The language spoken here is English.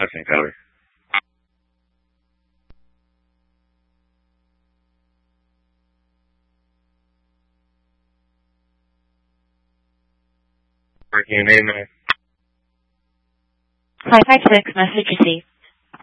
Listening, Tyler. Working your name, Hi, 5-6, message received.